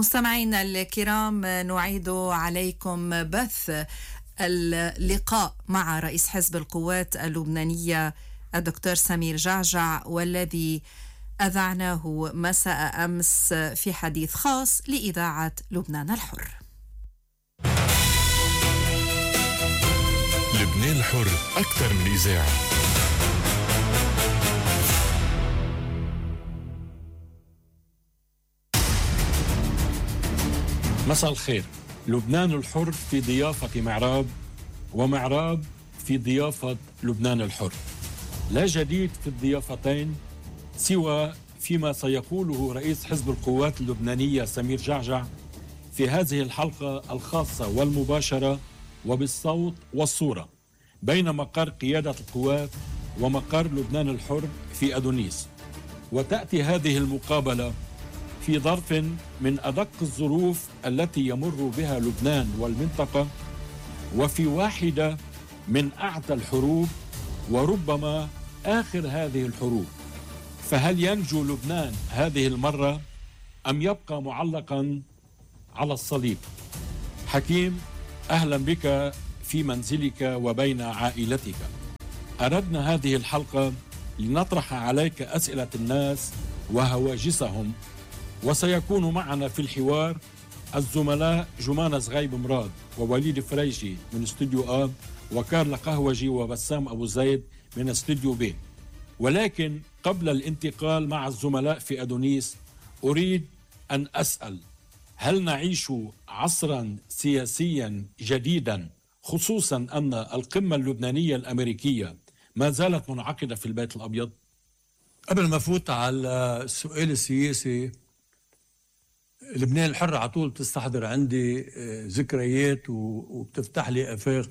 مستمعينا الكرام، نعيد عليكم بث اللقاء مع رئيس حزب القوات اللبنانية الدكتور سمير جعجع، والذي أذعناه مساء أمس في حديث خاص لإذاعة لبنان الحر. لبنان الحر أكثر من إذاعة. مساء الخير. لبنان الحر في ضيافة معراب، ومعراب في ضيافة لبنان الحر. لا جديد في الضيافتين سوى فيما سيقوله رئيس حزب القوات اللبنانية سمير جعجع في هذه الحلقة الخاصة والمباشرة وبالصوت والصورة بين مقر قيادة القوات ومقر لبنان الحر في أدونيس. وتأتي هذه المقابلة في ظرف من أدق الظروف التي يمر بها لبنان والمنطقة، وفي واحدة من أعتى الحروب وربما آخر هذه الحروب. فهل ينجو لبنان هذه المرة أم يبقى معلقا على الصليب؟ حكيم، أهلا بك في منزلك وبين عائلتك. أردنا هذه الحلقة لنطرح عليك أسئلة الناس وهواجسهم، وسيكون معنا في الحوار الزملاء جمانة زغيب مراد ووليد فريجي من استوديو آب، وكارلا قهوجي وبسام أبو زيد من استوديو بي. ولكن قبل الانتقال مع الزملاء في أدونيس، أريد أن أسأل: هل نعيش عصرا سياسيا جديدا، خصوصا أن القمة اللبنانية الأمريكية ما زالت منعقدة في البيت الأبيض؟ قبل ما فوت على السؤال السياسي، لبنان الحر على طول تستحضر عندي ذكريات وبتفتح لي آفاق.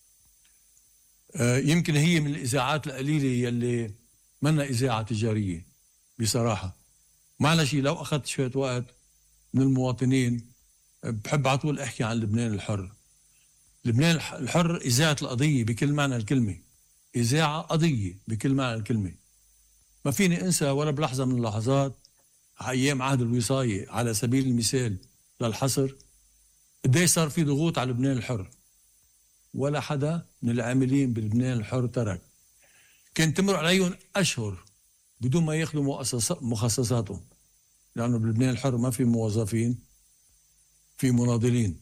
يمكن هي من الإذاعات القليلة يلي منا إذاعة تجارية بصراحة. معلش لو أخذت شوية وقت من المواطنين، بحب على طول أحكي عن لبنان الحر. لبنان الحر إذاعة القضية بكل معنى الكلمة، إذاعة قضية بكل معنى الكلمة. ما فيني أنسى ولا بلحظة من اللحظات أيام عهد الوصاية على سبيل المثال للحصر، قديش صار في ضغوط على لبنان الحر، ولا حدا من العاملين بلبنان الحر ترك. كانت تمر عليهم أشهر بدون ما ياخذوا مخصصاتهم، لأنه بلبنان الحر ما في موظفين، في مناضلين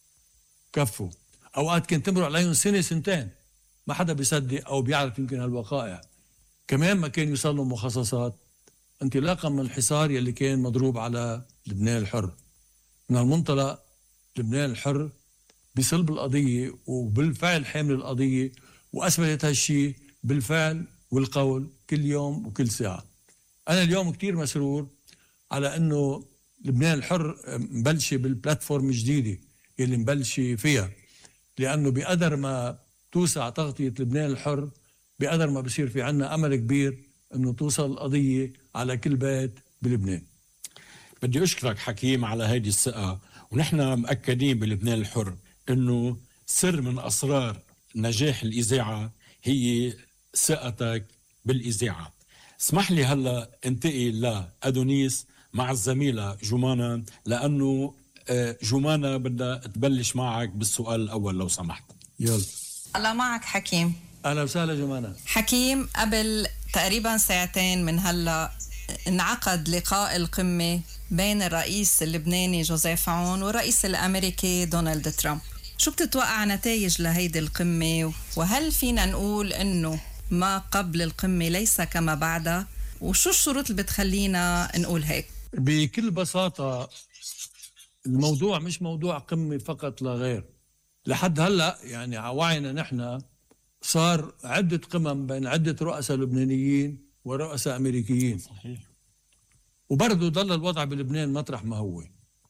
كفوا. أوقات كانت تمر عليهم سنة سنتين ما حدا بيصدق أو بيعرف يمكن هالوقائع. كمان ما كان يوصلوا مخصصات، انطلاقا من الحصار يلي كان مضروب على لبنان الحر. من المنطلق لبنان الحر بصلب القضية وبالفعل حامل القضية، وأثبتت هالشي بالفعل والقول كل يوم وكل ساعة. أنا اليوم كتير مسرور على أنه لبنان الحر مبلشة بالبلاتفورم الجديدة يلي مبلشة فيها، لأنه بقدر ما توسع تغطية لبنان الحر بقدر ما بصير في عنا أمل كبير أنه توصل القضية على كل بيت بلبنان. بدي أشكرك حكيم على هذه الثقة، ونحن مأكدين بلبنان الحر أنه سر من أسرار نجاح الإذاعة هي ثقتك بالإذاعة. اسمح لي هلأ انتقل لأدونيس مع الزميلة جمانة، لأنه جمانة بدها تبلش معك بالسؤال الأول لو سمحت. يلا. الله معك حكيم. أهلا وسهلا جمانة. حكيم، قبل تقريبا ساعتين من هلأ انعقد لقاء القمة بين الرئيس اللبناني جوزيف عون والرئيس الأمريكي دونالد ترامب. شو بتتوقع نتائج لهيدي القمة، وهل فينا نقول إنه ما قبل القمة ليس كما بعدها، وشو الشروط اللي بتخلينا نقول هيك؟ بكل بساطة الموضوع مش موضوع قمة فقط لا غير. لحد هلأ يعني عوعينا نحن صار عدة قمم بين عدة رؤساء لبنانيين ورؤساء أمريكيين. صحيح. وبرضه ضل الوضع بلبنان مطرح ما هو.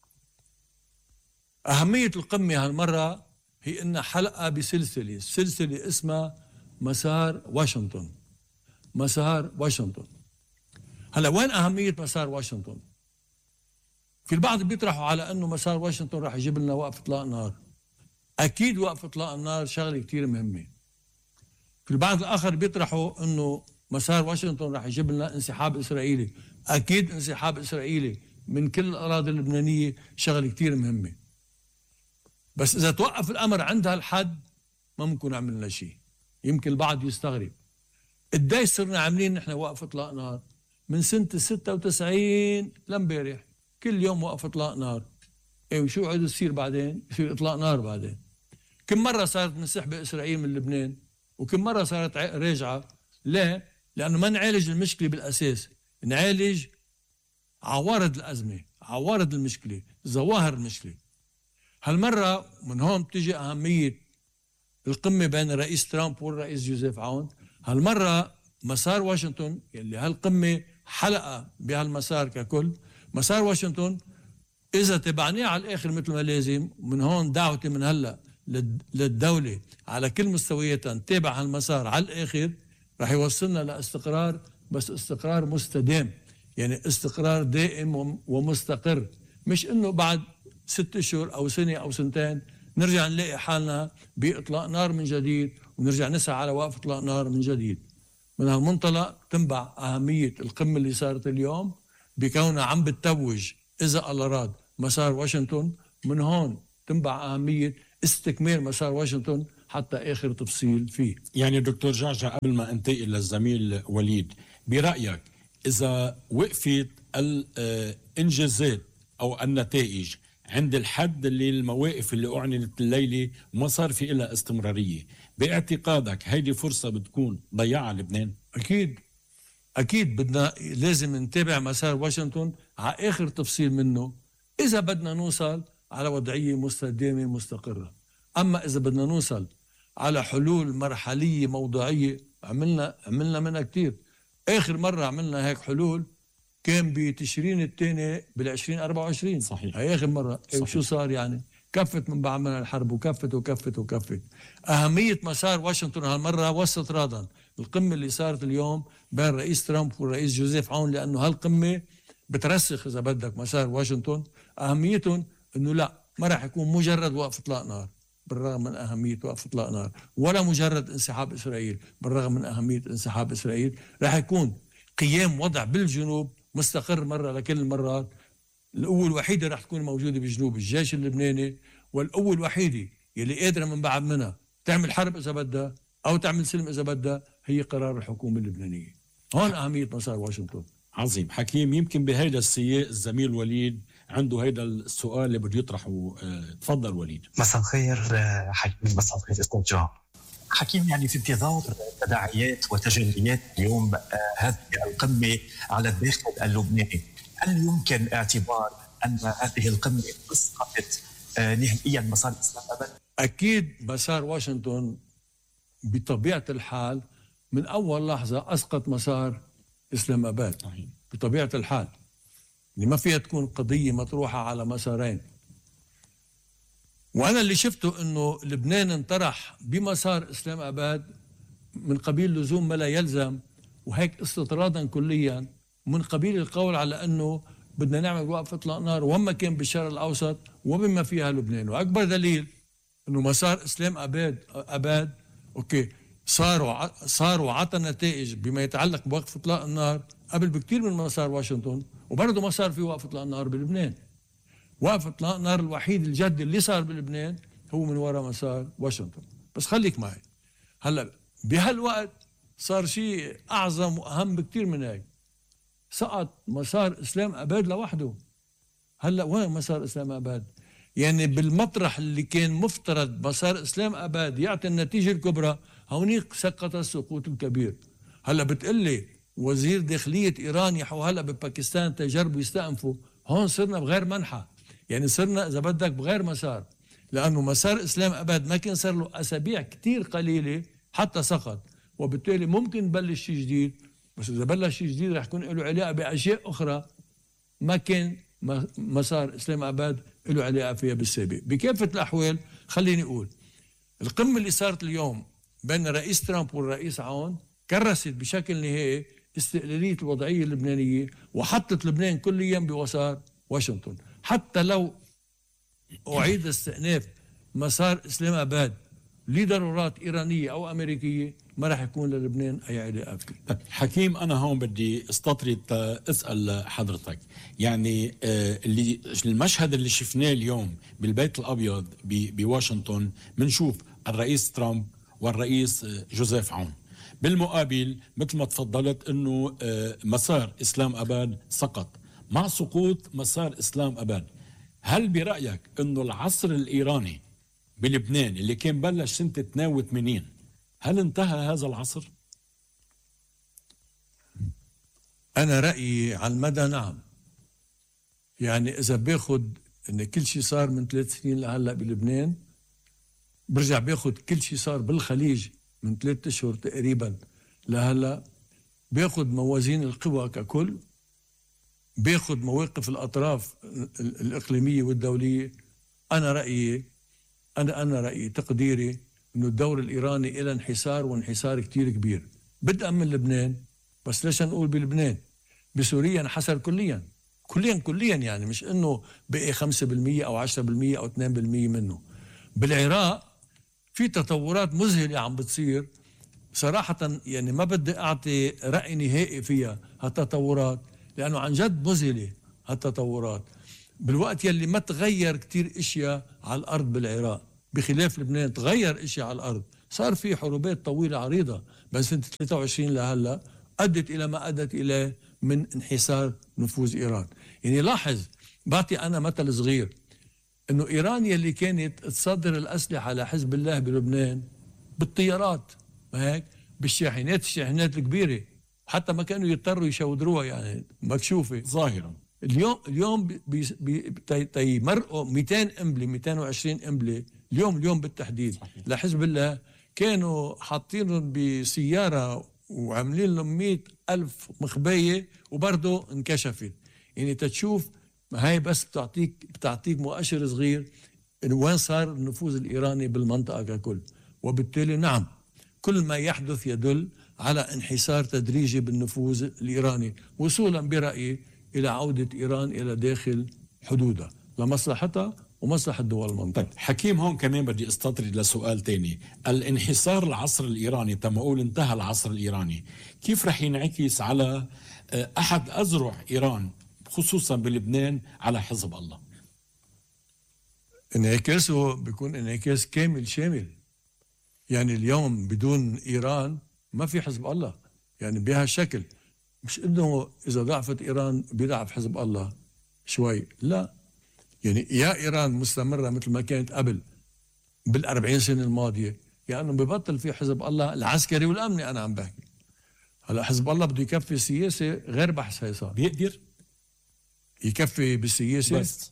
أهمية القمة هالمرة هي إنها حلقة بسلسلة، سلسلة اسمها مسار واشنطن. مسار واشنطن. هلا وين أهمية مسار واشنطن؟ في البعض بيطرحوا على أنه مسار واشنطن راح يجيب لنا وقف إطلاق نار. أكيد وقف إطلاق النار شغلة كتير مهمة. في البعض الآخر بيطرحوا أنه مسار واشنطن راح يجيب لنا انسحاب إسرائيلي. أكيد انسحاب إسرائيلي من كل الأراضي اللبنانية شغلة كتير مهمة. بس إذا توقف الأمر عند هالحد ما ممكن عملنا شيء. يمكن البعض يستغرب قديش صرنا عاملين نحن وقف إطلاق نار من سنة 96 لامبارح، كل يوم وقف إطلاق نار. إيه وشو عاد يصير بعدين؟ يصير إطلاق نار بعدين. كم مرة صارت منسحبة إسرائيل من لبنان وكم مرة صارت راجعة. ليه؟ لأنه ما نعالج المشكلة بالأساس، نعالج عوارض الأزمة، عوارض المشكلة، ظواهر المشكلة. هالمرة من هون بتجي أهمية القمة بين الرئيس ترامب والرئيس جوزيف عون. هالمرة مسار واشنطن يلي هالقمة حلقة بهالمسار ككل، مسار واشنطن إذا تبعناه على الآخر مثل ما لازم، من هون دعوتي من هلأ للدولة على كل مستوياتها نتابع هالمسار على الآخر، رح يوصلنا لاستقرار، بس استقرار مستدام، يعني استقرار دائم ومستقر. مش إنه بعد 6 أشهر أو سنة أو سنتين نرجع نلاقي حالنا بإطلاق نار من جديد ونرجع نسعى على وقف إطلاق نار من جديد. من هالمنطلق تنبع أهمية القمة اللي صارت اليوم بكونها عم بتتوج إذا الله راد مسار واشنطن. من هون تنبع أهمية استكمال مسار واشنطن حتى آخر تفصيل فيه. يعني دكتور جعجع، قبل ما انتقل للزميل وليد، برأيك إذا وقفت الإنجازات أو النتائج عند الحد اللي المواقف اللي أعلنت الليلة وما صار في إلا استمرارية، باعتقادك هيدي فرصة بتكون ضيعها لبنان؟ أكيد بدنا لازم نتابع مسار واشنطن على آخر تفصيل منه إذا بدنا نوصل على وضعية مستدامة مستقرة. أما إذا بدنا نوصل على حلول مرحلية موضوعية عملنا منها كتير. آخر مرة عملنا هيك حلول كان بتشرين الثاني بال2024. صحيح. هي آخر مرة. وشو صار يعني؟ كفت من بعد من الحرب وكفت. أهمية مسار واشنطن هالمرة وسط رادا القمة اللي صارت اليوم بين رئيس ترامب والرئيس جوزيف عون، لأنه هالقمة بترسخ إذا بدك مسار واشنطن. أهميتهم إنه لا، ما راح يكون مجرد وقف إطلاق نار بالرغم من أهمية وقف إطلاق نار، ولا مجرد انسحاب إسرائيل بالرغم من أهمية انسحاب إسرائيل. راح يكون قيام وضع بالجنوب مستقر مرة لكل المرات. القوة الوحيدة راح تكون موجودة بجنوب الجيش اللبناني، والقوة الوحيدة يلي قادرة من بعد منها تعمل حرب إذا بدها أو تعمل سلم إذا بدها هي قرار الحكومة اللبنانية. هون أهمية مسار واشنطن. عظيم. حكيم، يمكن بهيدا السياق الزميل وليد عنده هيدا السؤال اللي بده يطرحه. تفضل وليد. مساء الخير حكيم. مساء الخير استاذ جان. حكيم، يعني في انتظار تداعيات وتجليات اليوم هذه القمة على الداخل اللبناني، هل يمكن اعتبار أن هذه القمة أسقطت نهائيا مسار الإسلام أبد؟ أكيد مسار واشنطن بطبيعة الحال من أول لحظة أسقط مسار إسلام أباد. بطبيعة الحال ما فيها تكون قضية مطروحة على مسارين. وأنا اللي شفته أنه لبنان انطرح بمسار إسلام أباد من قبيل لزوم ما لا يلزم، وهيك استطرادا كليا من قبيل القول على أنه بدنا نعمل وقف إطلاق نار وما كان بالشرق الأوسط وبما فيها لبنان. وأكبر دليل أنه مسار إسلام أباد أوكي صاروا عطى نتائج بما يتعلق بوقف إطلاق النار قبل بكتير من مسار واشنطن، وبرضه ما صار في وقف إطلاق نار بلبنان. وقف إطلاق نار الوحيد الجدي اللي صار بلبنان هو من وراء مسار واشنطن. بس خليك معي هلا، بهالوقت صار شيء أعظم وأهم بكتير من هيك. سقط مسار إسلام أباد لوحده. هلا وين مسار إسلام أباد؟ يعني بالمطرح اللي كان مفترض مسار إسلام أباد يعطي النتيجة الكبرى، هونيك سقط السقوط الكبير. هلا بتقلي وزير داخلية إيران يحو هلا بباكستان تجربوا يستأنفوا، هون صرنا بغير منحى، يعني صرنا إذا بدك بغير مسار، لأنه مسار إسلام أباد ما كان صار له أسابيع كتير قليلة حتى سقط. وبالتالي ممكن نبلش شيء جديد، بس إذا بلش شيء جديد رح يكون له علاقة بأشياء أخرى ما كان مسار إسلام أباد له علاقة فيها بالسابق. بكافة الأحوال خليني أقول القمة اللي صارت اليوم بين رئيس ترامب والرئيس عون كرست بشكل نهائي استقلالية الوضعية اللبنانية وحطت لبنان كليا بوسار واشنطن. حتى لو أعيد استئناف مسار إسلام أباد لضرورات إيرانية أو أمريكية ما راح يكون للبنان أي علاقة فيه. حكيم، أنا هون بدي استطرد أسأل حضرتك، يعني اللي المشهد اللي شفناه اليوم بالبيت الأبيض بواشنطن، منشوف الرئيس ترامب والرئيس جوزيف عون. بالمقابل مثل ما تفضلت أنه مسار إسلام أباد سقط. مع سقوط مسار إسلام أباد، هل برأيك أنه العصر الإيراني بلبنان اللي كان بلش سنة 82 هل انتهى هذا العصر؟ أنا رأيي على المدى نعم. يعني إذا باخد إن كل شيء صار من 3 سنين لهلا بلبنان، برجع باخد كل شيء صار بالخليج من 3 أشهر تقريبا لهلا، باخد موازين القوى ككل، باخد مواقف الأطراف الإقليمية والدولية. أنا رأيي تقديري إنه الدور الإيراني إلى انحسار، وانحسار كتير كبير، بدءا من لبنان. بس ليش نقول بلبنان؟ بسوريا انحسر كليا، يعني مش إنه بقي 5% أو 10% أو 2% منه. بالعراق في تطورات مذهلة عم بتصير صراحة، يعني ما بدي أعطي رأي نهائي فيها هالتطورات، لأنه عن جد مذهلة هالتطورات، بالوقت يلي ما تغير كتير إشياء على الأرض بالعراق، بخلاف لبنان تغير إشياء على الأرض. صار في حروبات طويلة عريضة بس سنة 23 لهلا أدت إلى ما أدت إليه من انحسار نفوذ إيران. يعني لاحظ، بعطي أنا مثل صغير، إنه إيران يلي كانت تصدر الأسلحة لحزب الله بلبنان بالطيارات، ما هيك، الشاحنات الكبيرة، حتى ما كانوا يضطروا يشودروها، يعني مكشوفة ظاهرا. اليوم يمرقوا 200 قنبلة 220 قنبلة اليوم بالتحديد لحزب الله، كانوا حاطينهم بسيارة وعاملين لهم 100,000 مخباية وبرضه انكشفت. يعني تتشوف هاي بس بتعطيك مؤشر صغير وين صار النفوذ الإيراني بالمنطقة ككل. وبالتالي نعم، كل ما يحدث يدل على انحسار تدريجي بالنفوذ الإيراني، وصولا برأيي إلى عودة إيران إلى داخل حدودها لمصلحتها ومصلحة دول المنطقة. طيب حكيم، هون كمان بدي استطرد لسؤال تاني. الانحسار العصر الإيراني، تم أقول انتهى العصر الإيراني، كيف رح ينعكس على أحد أذرع إيران خصوصا بلبنان على حزب الله؟ انعكاسه بيكون انعكاس كامل شامل. يعني اليوم بدون إيران ما في حزب الله، يعني بهالشكل. مش انه اذا ضعفت ايران بيضعف حزب الله شوي، لا، يعني يا ايران مستمره مثل ما كانت قبل بال40 سنه الماضيه، يا انه ببطل في حزب الله العسكري والامني. انا عم بحكي هلا حزب الله بده يكفي السياسه، غير بحث هي صار. بيقدر يكفي بالسياسه بس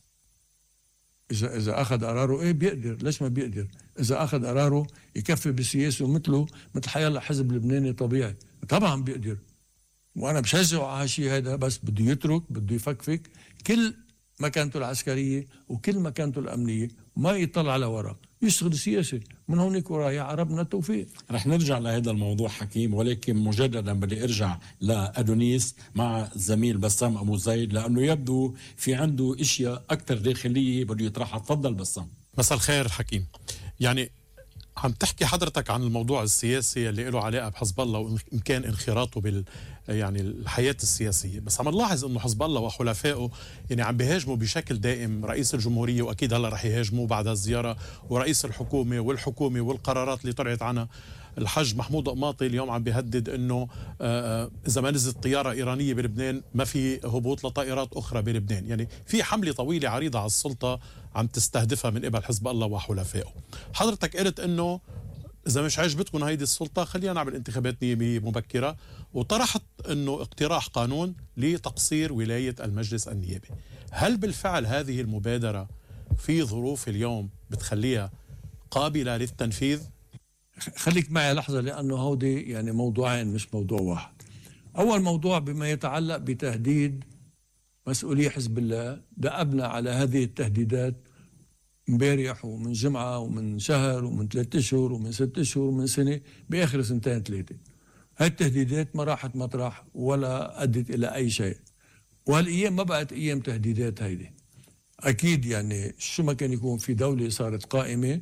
اذا اخذ قراره. ايه بيقدر، ليش ما بيقدر؟ اذا اخذ قراره يكفي بالسياسه، مثل حيلا حزب لبناني طبيعي، طبعا بيقدر. وانا بشجعه على هالشيء هذا، بس بده يترك، بده يفكفك كل مكانته العسكريه وكل مكانته الامنيه، ما يطلع على وراء، يشتغل سياسه من هونيك ورايا. عربنا التوفيق. رح نرجع لهذا الموضوع حكيم، ولكن مجددا بدي ارجع لأدونيس مع الزميل بسام ابو زيد، لانه يبدو في عنده اشياء اكثر داخليه بده يطرحها. تفضل بسام. مساء الخير حكيم. يعني عم تحكي حضرتك عن الموضوع السياسي اللي له علاقه بحزب الله وامكان انخراطه يعني الحياه السياسيه، بس عم نلاحظ انه حزب الله وحلفائه يعني عم بيهاجموا بشكل دائم رئيس الجمهوريه، واكيد هلا رح يهاجموه بعد الزياره، ورئيس الحكومه والقرارات اللي طلعت عنها. الحج محمود قماطي اليوم عم بيهدد انه اذا ما نزلت طياره ايرانيه بلبنان ما في هبوط لطائرات اخرى بلبنان. يعني في حمله طويله عريضه على السلطه عم تستهدفها من قبل حزب الله وحلفائه. حضرتك قلت انه اذا مش عجبتكم هيدي السلطه خلينا نعمل انتخابات نيابيه مبكره، وطرحت انه اقتراح قانون لتقصير ولايه المجلس النيابي. هل بالفعل هذه المبادره في ظروف اليوم بتخليها قابله للتنفيذ؟ خليك معي لحظة، لأنه هودي يعني موضوعين مش موضوع واحد. أول موضوع بما يتعلق بتهديد مسؤولي حزب الله، دأبنا على هذه التهديدات امبارح ومن جمعة ومن شهر ومن 3 أشهر ومن 6 أشهر ومن سنة، بآخر 2 3. هاي التهديدات ما راحت مطرح ولا أدت إلى أي شيء، وهالأيام ما بقت أيام تهديدات هيدي. أكيد يعني شو ما كان يكون في دولة صارت قائمة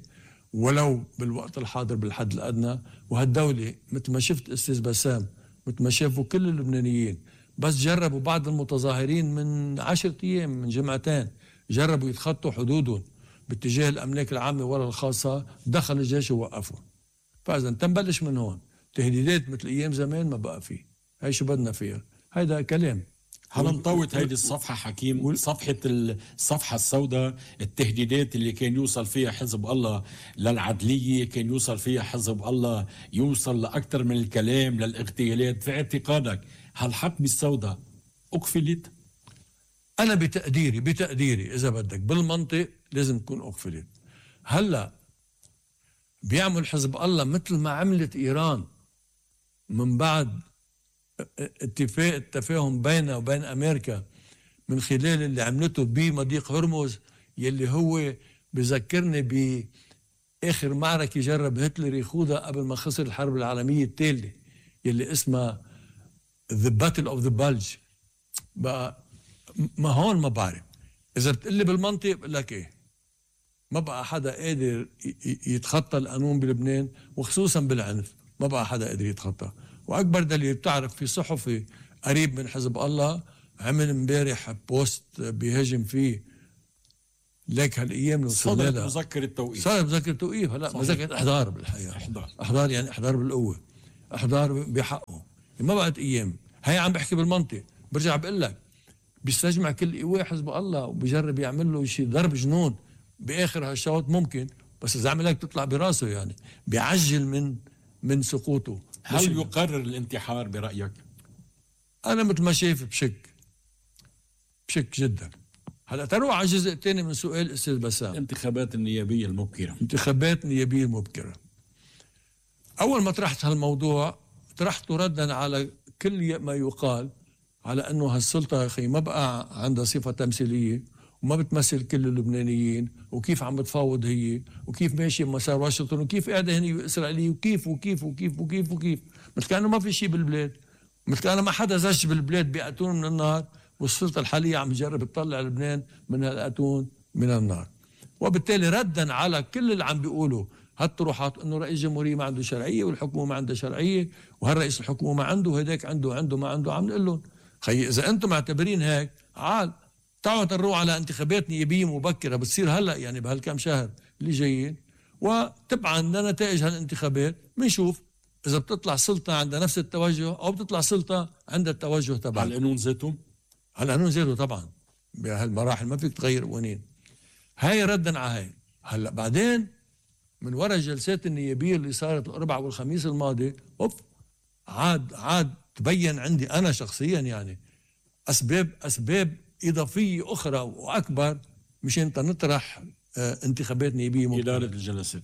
ولو بالوقت الحاضر بالحد الأدنى. وهالدولة مثل ما شفت أستاذ بسام، مثل ما شافوا كل اللبنانيين، بس جربوا بعض المتظاهرين من 10 أيام، من جمعتين، جربوا يتخطوا حدودهم باتجاه الأملاك العامة ولا الخاصة، دخل الجيش ووقفوا. فإذا تنبلش من هون تهديدات مثل أيام زمان ما بقى فيه. هاي شو بدنا فيها؟ هيدا كلام. هل انطوت هيدي الصفحة حكيم، صفحة الصفحة السوداء، التهديدات اللي كان يوصل فيها حزب الله للعدلية، كان يوصل فيها حزب الله يوصل لأكثر من الكلام للاغتيالات، في اعتقادك هالحقبة السوداء أقفلت؟ أنا بتقديري إذا بدك بالمنطق لازم تكون أقفلت. هلا بيعمل حزب الله مثل ما عملت إيران من بعد اتفاق التفاهم بينه وبين أمريكا من خلال اللي عملته بمضيق هرمز، يلي هو بذكرني بآخر معركة جرب هتلر يخوضها قبل ما خسر الحرب العالمية الثالثة، يلي اسمها The Battle of the Bulge. بقى ما هون ما بعرف إذا بتقلي بالمنطق بقول لك إيه، ما بقى حدا قادر يتخطى القانون بلبنان، وخصوصا بالعنف ما بقى حدا قادر يتخطى. واكبر دليل بتعرف في صحفي قريب من حزب الله عمل امبارح بوست بيهاجم فيه لك هالايام صدرت مذكرة توقيف. صدرت مذكرة توقيف. هلا مذكرة احضار بالحقيقة. احضار يعني احضار بالقوة، احضار بحقه. ما بقت ايام. هي عم بحكي بالمنطق. برجع بقول لك بيستجمع كل قواه حزب الله وبيجرب يعمل له شيء ضرب جنون باخر هالشوط ممكن، بس اذا عمل هيك تطلع براسه، يعني بيعجل من سقوطه. هل يقرر الانتحار برأيك؟ أنا مثل ما شايف بشك جدا. هلا تروح على الجزء الثاني من سؤال أستاذ بسام، الانتخابات النيابية المبكرة. انتخابات نيابية مبكرة. أول ما طرحت هالموضوع طرحته ردا على كل ما يقال على أنه هالسلطة أخي ما بقى عندها صفة تمثيلية وما بتمثل كل اللبنانيين، وكيف عم بتفاوض هي، وكيف ماشي بمسار واشنطن، وكيف قاعده هني بإسرائيلية، وكيف وكيف وكيف وكيف وكيف، مثل كأنه ما في شيء بالبلاد، مثل كأنه ما حدا زج بالبلاد بأتون من النار، والسلطة الحالية عم تجرب تطلع لبنان من هالأتون من النار. وبالتالي ردا على كل اللي عم بيقولوا هالطروحات انه رئيس الجمهورية ما عنده شرعية والحكومة ما عندها شرعية وهالرئيس الحكومة ما عنده وهداك عنده ما عنده، عم نقول لهم خي إذا أنتم معتبرين هيك عال تعالوا نروح على انتخابات نيابية مبكرة بتصير هلأ يعني بهالكم شهر اللي جايين، وتبعا لنتائج هالانتخابات بنشوف إذا بتطلع سلطة عندها نفس التوجه أو بتطلع سلطة عندها التوجه تبعها. القانون ذاته؟ القانون ذاته طبعا بهالمراحل ما فيك تغير قوانين. هاي ردا على هاي. هلأ بعدين من وراء الجلسات النيابية اللي صارت الأربعاء والخميس الماضي عاد تبين عندي أنا شخصيا يعني أسباب إضافية أخرى وأكبر مشان نطرح انتخابات نيابية مبكرة. إدارة الجلسات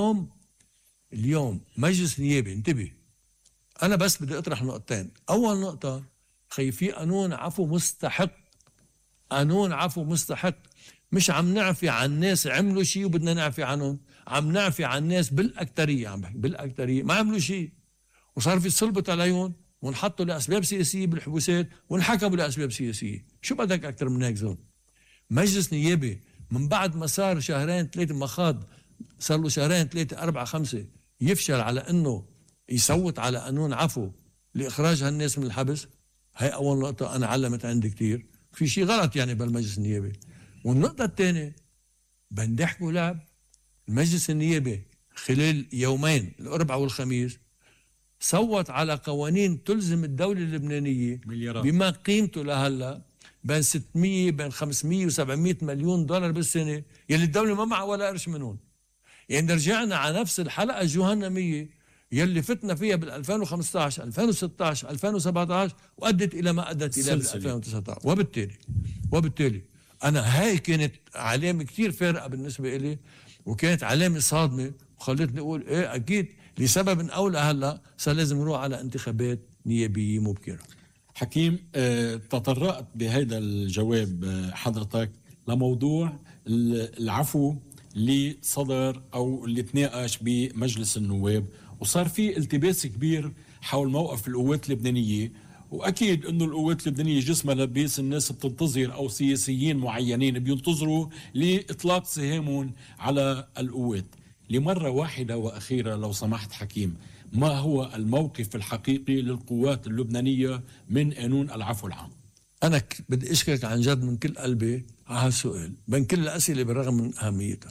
اليوم مجلس نيابي. انتبه، أنا بس بدي أطرح نقطتين. أول نقطة في قانون عفو مستحق، قانون عفو مستحق. مش عم نعفي عن ناس عملوا شيء وبدنا نعفي عنهم، عم نعفي عن ناس بالأكترية، عم بحكي بالأكترية ما عملوا شيء وصار في صلبة عليهم ونحطوا لأسباب سياسية بالحبوسات ونحكموا لأسباب سياسية. شو بدك أكتر من هيك زون؟ مجلس نيابي من بعد ما صار شهرين ثلاثة مخاض، صار له شهرين ثلاثة أربعة خمسة يفشل على أنه يصوت على قانون عفو لإخراج هالناس من الحبس. هاي أول نقطة أنا علمت عندي كتير في شيء غلط يعني بالمجلس النيابي. والنقطة الثانية بندحكوا لعب. المجلس النيابي خلال يومين الأربعاء والخميس صوت على قوانين تلزم الدولة اللبنانية مليارات بما قيمته لهلا بين 600 بين 500 و700 مليون دولار بالسنة، يلي الدولة ما معها ولا قرش منهم. يعني رجعنا على نفس الحلقة الجهنمية يلي فتنا فيها بال 2015 2016 2017 وأدت إلى ما أدت إلى بال 2019. وبالتالي أنا هاي كانت علامة كتير فارقة بالنسبة إلي، وكانت علامة صادمة وخلتني أقول إيه أكيد لسبب أو لهلا صار لازم نروح على انتخابات نيابية مبكرة. حكيم، تطرقت بهذا الجواب حضرتك لموضوع العفو اللي صدر أو اللي تناقش بمجلس النواب، وصار في التباس كبير حول موقف القوات اللبنانية. وأكيد أنه القوات اللبنانية جسمها لبيس، الناس بتنتظر أو سياسيين معينين بينتظروا لإطلاق سهامهم على القوات. لمرة واحدة وأخيرة لو سمحت حكيم، ما هو الموقف الحقيقي للقوات اللبنانية من قانون العفو العام؟ أنا بدي أشكرك عن جد من كل قلبي على هالسؤال بين كل الأسئلة بالرغم من أهميتها.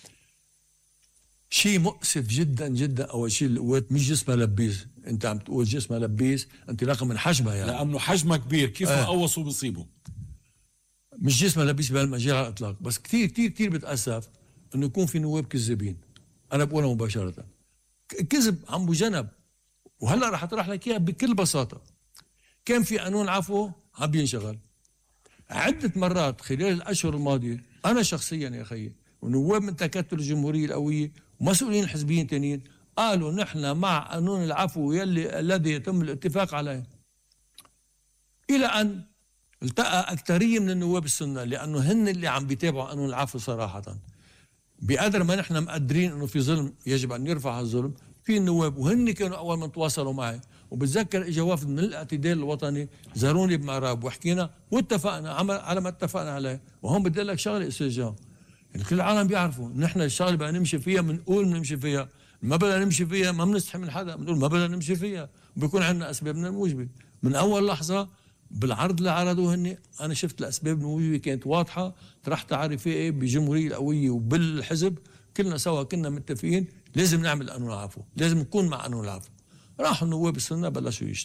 شيء مؤسف جدا جدا. أول شيء القوات مش جسمها لبيس، أنت عم تقول جسمها لبيس انطلاقا من حجمها يعني، لأنه حجمها كبير كيف ما قوصوا بيصيبوا. مش جسمها لبيس بهالمجال على الإطلاق، بس كثير كثير كثير بتأسف إنه يكون في نواب كذابين. أنا بقولها مباشرة، كذب عم بجنب. وهلا رح أطرح لك إياها بكل بساطة. كان في قانون عفو عم بينشغل عدة مرات خلال الأشهر الماضية، أنا شخصيا يا أخي ونواب من تكتل الجمهورية القوية ومسؤولين حزبيين تانيين قالوا نحن مع قانون العفو الذي يتم الاتفاق عليه، إلى أن التقى أكثرية من النواب السنة، لأنه هن اللي عم بيتابعوا قانون العفو صراحة. بقدر ما نحن مقدرين أنه في ظلم يجب أن يرفع هالظلم، في النواب وهن كانوا أول من تواصلوا معي. وبتذكر اجى وفد من الاعتدال الوطني زاروني بمعراب وحكينا واتفقنا على ما اتفقنا عليه. وهون بدي اقول لك شغله استاذ جان، يعني كل العالم بيعرفوا نحن الشغله بدنا نمشي فيها، بنقول بنمشي فيها، ما بدنا نمشي فيها ما بنستحي من حدا، بنقول ما بدنا نمشي فيها وبيكون عندنا اسبابنا الموجبه. من اول لحظه بالعرض اللي عرضوه هن انا شفت الاسباب الموجبه كانت واضحه، طرحت على رفاقي بجمهوريه القويه وبالحزب كلنا سوا كنا متفقين لازم نعمل قانون العفو، لازم نكون مع قانون العفو. راحوا النواب السنه بلشوا يشتغلوا.